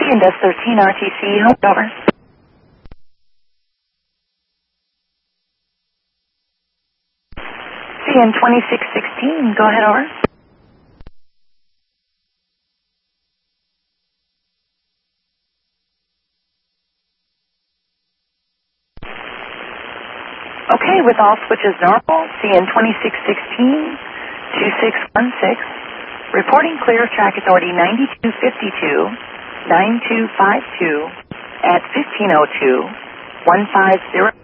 CNS 13 RTC, hold over. CN 2616, go ahead, over. Okay, with all switches normal, CN 2616, 2616, reporting clear of track authority 9252, 9252, at 1502, 150.